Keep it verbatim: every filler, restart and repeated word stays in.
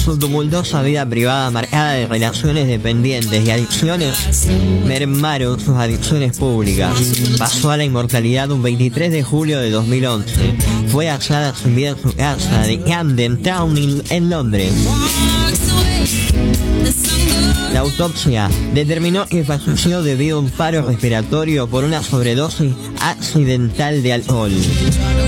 Su tumultuosa vida privada marcada de relaciones dependientes y adicciones mermaron sus adicciones públicas. Pasó a la inmortalidad un veintitrés de julio de dos mil once. Fue hallada sin vida en su casa de Camden Town en Londres. La autopsia determinó que falleció debido a un paro respiratorio por una sobredosis accidental de alcohol.